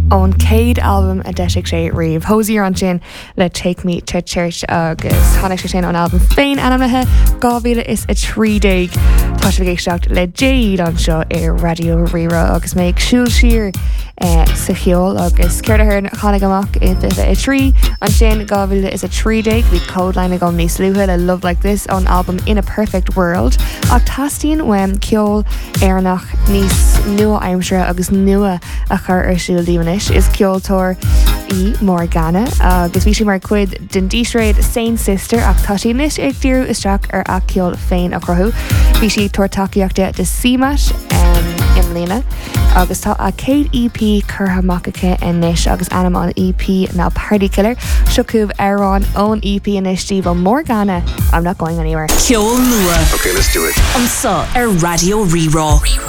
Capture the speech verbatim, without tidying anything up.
ón céad album a deisic sé riomh. Hosí an sin le Take Me to Church agus tháinig sé sin an album féin anamnathe gábhíle is a trídéig. Tá sé géisteach le Jade an seo i Radio Rira agus méid siúil siar Uh, sa cheol agus ceir ar chanig amach i i trí an sin gábhíle is a trídéig bhí codeline go níos luúthe le Love Like This an album In a Perfect World ach tastíonn wem ceol airnach níos nua aimsere agus nua a chur ar siúil dímanis is ceoltóir í Morgana agus bhí si mar cuid den dísréid Saint Sister ach tá sí níos ag dtíú isteach ar a ceol féin a chruthú bhí si tuairtaíochta de Simas um, im lína agus tá a céad E P curtha macacha inis agus anam an E P ná Party Killer siocúb arán ón E P inis Steve Morgana. I'm not going anywhere. Ceol nua. Okay, let's do it. An sa ar Radio Rira.